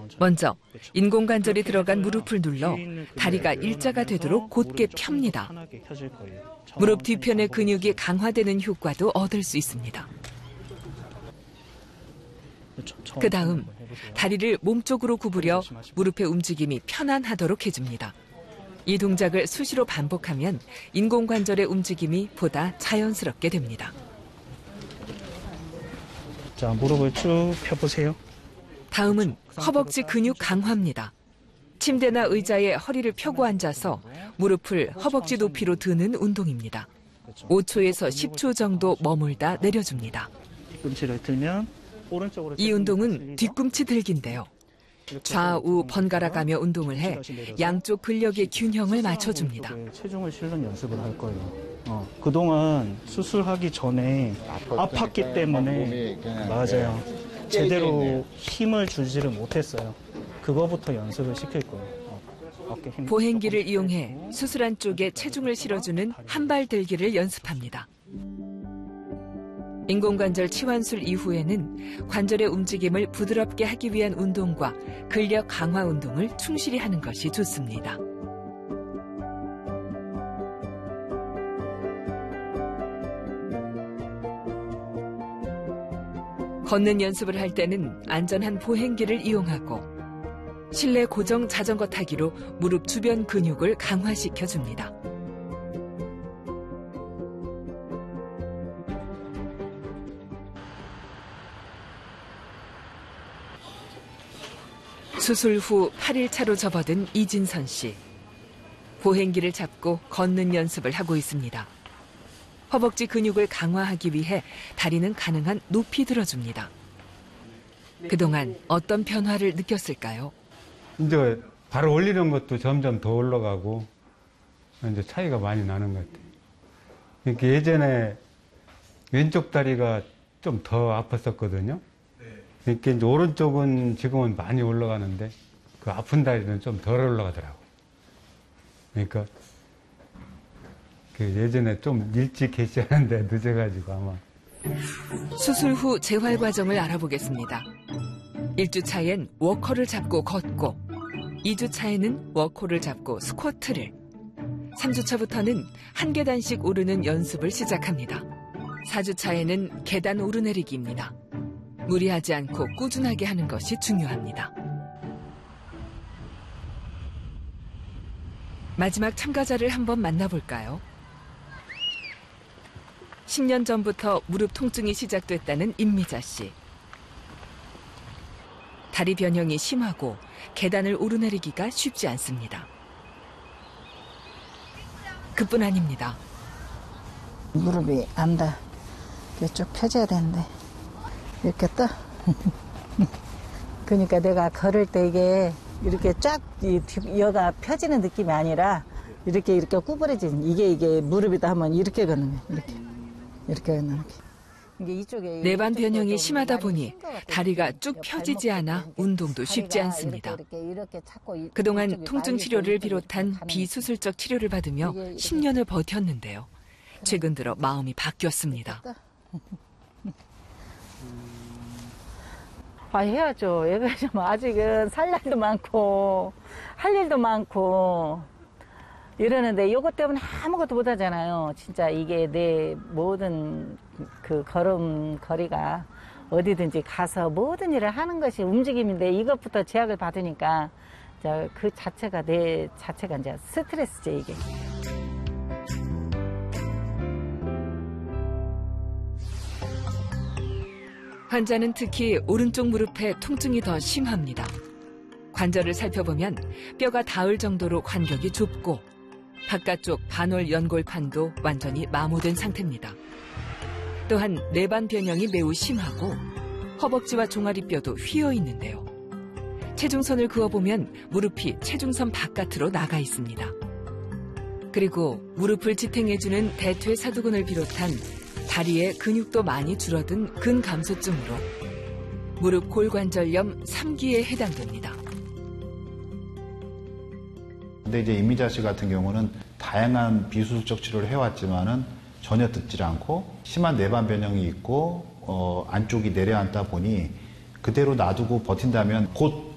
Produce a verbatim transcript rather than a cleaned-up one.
먼저 인공관절이 들어간 무릎을 눌러 다리가 일자가 되도록 곧게 펴니다. 무릎 뒤편의 근육이 강화되는 효과도 얻을 수 있습니다. 그 다음 다리를 몸쪽으로 구부려 무릎의 움직임이 편안하도록 해줍니다. 이 동작을 수시로 반복하면 인공관절의 움직임이 보다 자연스럽게 됩니다. 자, 무릎을 쭉 펴보세요. 다음은 허벅지 근육 강화입니다. 침대나 의자에 허리를 펴고 앉아서 무릎을 허벅지 높이로 드는 운동입니다. 오 초에서 십 초 정도 머물다 내려줍니다. 뒤꿈치를 들면 오른쪽으로. 이 운동은 뒤꿈치 들기인데요. 좌우 번갈아 가며 운동을 해 양쪽 근력의 균형을 맞춰줍니다. 체중을 실는 연습을 할 거예요. 어, 그동안 수술하기 전에 아팠기 때문에 맞아요. 제대로 힘을 주지를 못했어요. 그거부터 연습을 시킬 거예요. 어, 보행기를 이용해 수술한 쪽에 체중을 실어주는 한발 들기를 연습합니다. 인공관절 치환술 이후에는 관절의 움직임을 부드럽게 하기 위한 운동과 근력 강화 운동을 충실히 하는 것이 좋습니다. 걷는 연습을 할 때는 안전한 보행기를 이용하고 실내 고정 자전거 타기로 무릎 주변 근육을 강화시켜줍니다. 수술 후 팔 일 차로 접어든 이진선 씨. 보행기를 잡고 걷는 연습을 하고 있습니다. 허벅지 근육을 강화하기 위해 다리는 가능한 높이 들어줍니다. 그동안 어떤 변화를 느꼈을까요? 이제 바로 올리는 것도 점점 더 올라가고 이제 차이가 많이 나는 것 같아요. 그러니까 예전에 왼쪽 다리가 좀 더 아팠었거든요. 그러니까 이제 오른쪽은 지금은 많이 올라가는데 그 아픈 다리는 좀 덜 올라가더라고. 그러니까 그 예전에 좀 일찍 개시하는데 늦어가지고 아마. 수술 후 재활 과정을 알아보겠습니다. 일 주 차엔 워커를 잡고 걷고, 이 주 차에는 워커를 잡고 스쿼트를, 삼 주 차부터는 한 계단씩 오르는 연습을 시작합니다. 사 주 차에는 계단 오르내리기입니다. 무리하지 않고 꾸준하게 하는 것이 중요합니다. 마지막 참가자를 한번 만나볼까요? 십 년 전부터 무릎 통증이 시작됐다는 임미자 씨. 다리 변형이 심하고 계단을 오르내리기가 쉽지 않습니다. 그뿐 아닙니다. 무릎이 안 닿아. 쭉 펴져야 되는데 이렇게 떠. 그러니까 내가 걸을 때 이게 이렇게 쫙 여가 펴지는 느낌이 아니라 이렇게 이렇게 구부러지는 이게 이게 무릎이다 하면 이렇게 걷는 거예요. 이렇게 이렇게 걷는 게. 내반 변형이 심하다 보니 다리가 쭉 펴지지 않아 운동도 쉽지 않습니다. 그동안 통증 치료를 비롯한 비수술적 치료를 받으며 십 년을 버텼는데요. 최근 들어 마음이 바뀌었습니다. 아, 해야죠. 얘가 좀 아직은 살 날도 많고 할 일도 많고 이러는데 이것 때문에 아무것도 못 하잖아요. 진짜 이게 내 모든 그 걸음거리가 어디든지 가서 모든 일을 하는 것이 움직임인데 이것부터 제약을 받으니까 그 자체가 내 자체가 이제 스트레스죠, 이게. 환자는 특히 오른쪽 무릎에 통증이 더 심합니다. 관절을 살펴보면 뼈가 닿을 정도로 간격이 좁고 바깥쪽 반월 연골판도 완전히 마모된 상태입니다. 또한 내반 변형이 매우 심하고 허벅지와 종아리뼈도 휘어 있는데요. 체중선을 그어보면 무릎이 체중선 바깥으로 나가 있습니다. 그리고 무릎을 지탱해주는 대퇴사두근을 비롯한 다리의 근육도 많이 줄어든 근감소증으로 무릎 골관절염 삼 기에 해당됩니다. 근데 이제 임미자 씨 같은 경우는 다양한 비수술적 치료를 해왔지만은 전혀 듣질 않고 심한 내반 변형이 있고 어, 안쪽이 내려앉다 보니 그대로 놔두고 버틴다면 곧